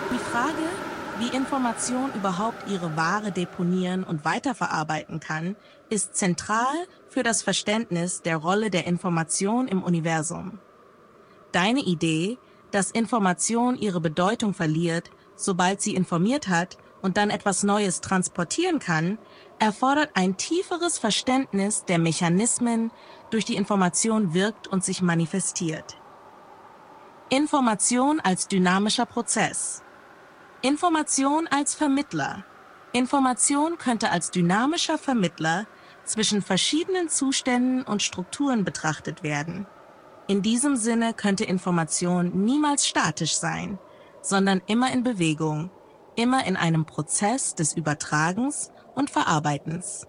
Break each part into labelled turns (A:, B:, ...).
A: Die Frage, wie Information überhaupt ihre Ware deponieren und weiterverarbeiten kann, ist zentral für das Verständnis der Rolle der Information im Universum. Deine Idee, dass Information ihre Bedeutung verliert, sobald sie informiert hat und dann etwas Neues transportieren kann, erfordert ein tieferes Verständnis der Mechanismen, durch die Information wirkt und sich manifestiert. Information als dynamischer Prozess. Information als Vermittler. Information könnte als dynamischer Vermittler zwischen verschiedenen Zuständen und Strukturen betrachtet werden. In diesem Sinne könnte Information niemals statisch sein, sondern immer in Bewegung, immer in einem Prozess des Übertragens und Verarbeitens.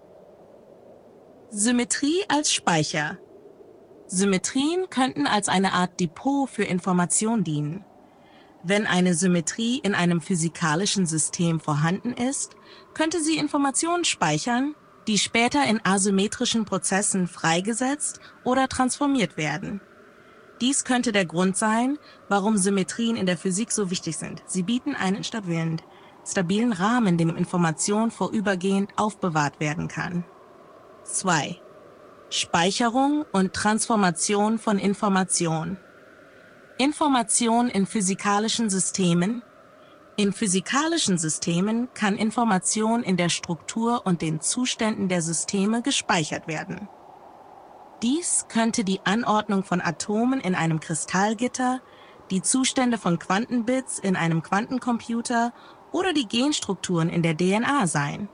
A: Symmetrie als Speicher. Symmetrien könnten als eine Art Depot für Information dienen. Wenn eine Symmetrie in einem physikalischen System vorhanden ist, könnte sie Informationen speichern, die später in asymmetrischen Prozessen freigesetzt oder transformiert werden. Dies könnte der Grund sein, warum Symmetrien in der Physik so wichtig sind. Sie bieten einen stabilen Rahmen, in dem Information vorübergehend aufbewahrt werden kann. 2. Speicherung und Transformation von Information. Information in physikalischen Systemen. In physikalischen Systemen kann Information in der Struktur und den Zuständen der Systeme gespeichert werden. Dies könnte die Anordnung von Atomen in einem Kristallgitter, die Zustände von Quantenbits in einem Quantencomputer oder die Genstrukturen in der DNA sein.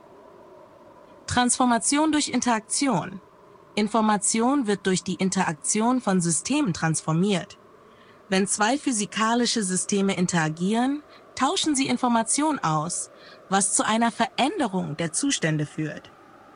A: Transformation durch Interaktion. Information wird durch die Interaktion von Systemen transformiert. Wenn zwei physikalische Systeme interagieren, tauschen sie Information aus, was zu einer Veränderung der Zustände führt.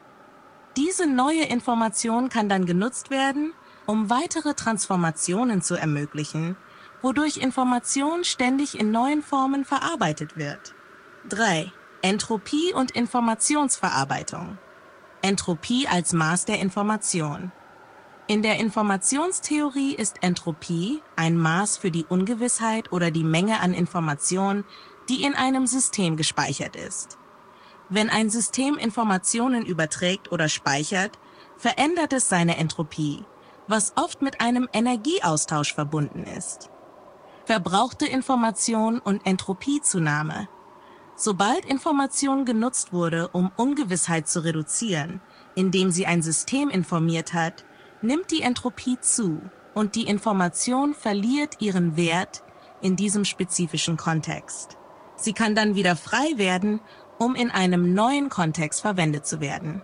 A: Diese neue Information kann dann genutzt werden, um weitere Transformationen zu ermöglichen, wodurch Information ständig in neuen Formen verarbeitet wird. 3. Entropie und Informationsverarbeitung. Entropie als Maß der Information. In der Informationstheorie ist Entropie ein Maß für die Ungewissheit oder die Menge an Information, die in einem System gespeichert ist. Wenn ein System Informationen überträgt oder speichert, verändert es seine Entropie, was oft mit einem Energieaustausch verbunden ist. Verbrauchte Information und Entropiezunahme. Sobald Information genutzt wurde, um Ungewissheit zu reduzieren, indem sie ein System informiert hat, nimmt die Entropie zu und die Information verliert ihren Wert in diesem spezifischen Kontext. Sie kann dann wieder frei werden, um in einem neuen Kontext verwendet zu werden.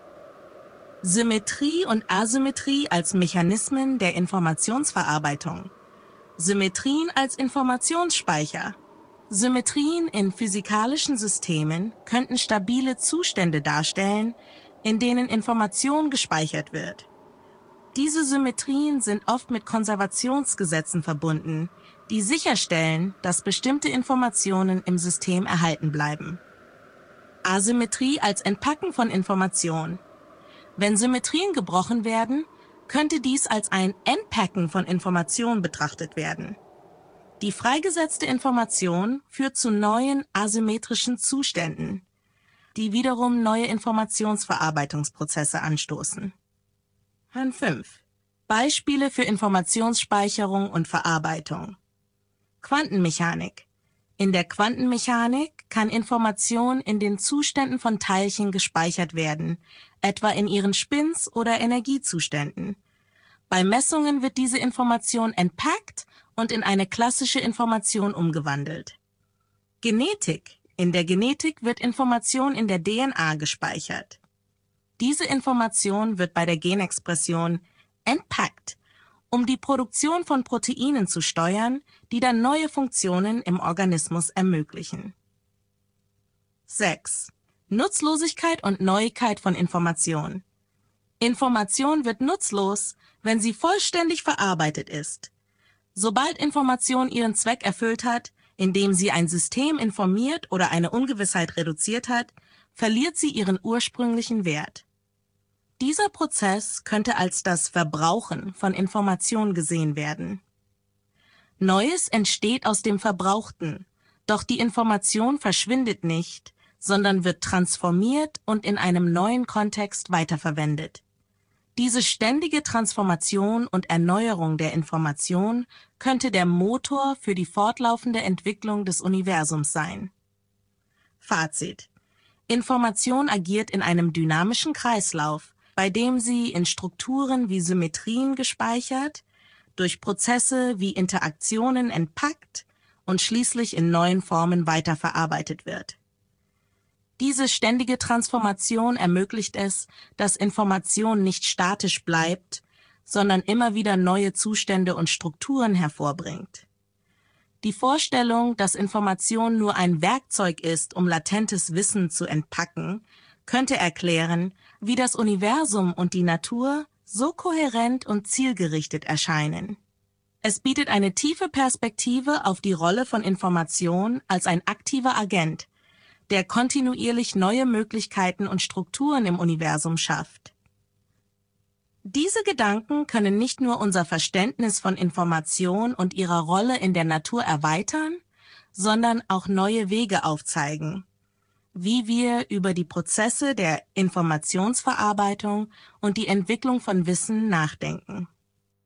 A: Symmetrie und Asymmetrie als Mechanismen der Informationsverarbeitung. Symmetrien als Informationsspeicher. Symmetrien in physikalischen Systemen könnten stabile Zustände darstellen, in denen Information gespeichert wird. Diese Symmetrien sind oft mit Konservationsgesetzen verbunden, die sicherstellen, dass bestimmte Informationen im System erhalten bleiben. Asymmetrie als Entpacken von Information. Wenn Symmetrien gebrochen werden, könnte dies als ein Entpacken von Information betrachtet werden. Die freigesetzte Information führt zu neuen asymmetrischen Zuständen, die wiederum neue Informationsverarbeitungsprozesse anstoßen. 5. Beispiele für Informationsspeicherung und Verarbeitung. Quantenmechanik. In der Quantenmechanik kann Information in den Zuständen von Teilchen gespeichert werden, etwa in ihren Spins- oder Energiezuständen. Bei Messungen wird diese Information entpackt und in eine klassische Information umgewandelt. Genetik. In der Genetik wird Information in der DNA gespeichert. Diese Information wird bei der Genexpression entpackt, um die Produktion von Proteinen zu steuern, die dann neue Funktionen im Organismus ermöglichen. 6. Nutzlosigkeit und Neuigkeit von Information. Information wird nutzlos, wenn sie vollständig verarbeitet ist. Sobald Information ihren Zweck erfüllt hat, indem sie ein System informiert oder eine Ungewissheit reduziert hat, verliert sie ihren ursprünglichen Wert. Dieser Prozess könnte als das Verbrauchen von Information gesehen werden. Neues entsteht aus dem Verbrauchten, Doch die Information verschwindet nicht, sondern wird transformiert und in einem neuen Kontext weiterverwendet. Diese ständige Transformation und Erneuerung der Information könnte der Motor für die fortlaufende Entwicklung des Universums sein. Fazit: Information agiert in einem dynamischen Kreislauf, bei dem sie in Strukturen wie Symmetrien gespeichert, durch Prozesse wie Interaktionen entpackt und schließlich in neuen Formen weiterverarbeitet wird. Diese ständige Transformation ermöglicht es, dass Information nicht statisch bleibt, sondern immer wieder neue Zustände und Strukturen hervorbringt. Die Vorstellung, dass Information nur ein Werkzeug ist, um latentes Wissen zu entpacken, könnte erklären, wie das Universum und die Natur so kohärent und zielgerichtet erscheinen. Es bietet eine tiefe Perspektive auf die Rolle von Information als ein aktiver Agent, der kontinuierlich neue Möglichkeiten und Strukturen im Universum schafft. Diese Gedanken können nicht nur unser Verständnis von Information und ihrer Rolle in der Natur erweitern, sondern auch neue Wege aufzeigen, wie wir über die Prozesse der Informationsverarbeitung und die Entwicklung von Wissen nachdenken.